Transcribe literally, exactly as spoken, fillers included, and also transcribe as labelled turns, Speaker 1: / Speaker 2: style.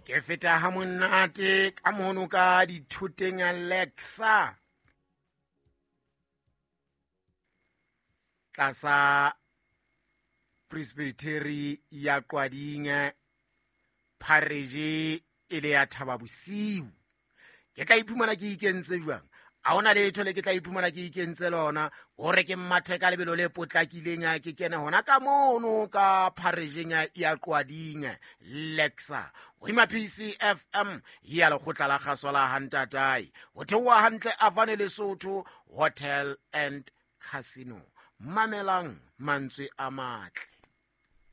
Speaker 1: ke feta ha monate ka mono ka dithoteng Alexa tlasa Presbytery ya Qwading Phareje ile ya Thaba Bosiu. Ke tla iphumana ke ikentse jwang? A hona letho le ke tla iphumana ke ikentse lona hore ke mmathe ka lebelo le potlakileng ya ke kene hona ka mono ka Pharejeng ya Qwading Alexa Wima P C F M ya lekgotla la kgaso la Hantatai ho theoha hantle Avane Lesotho Hotel and Casino. Mamelang mantswe a matle.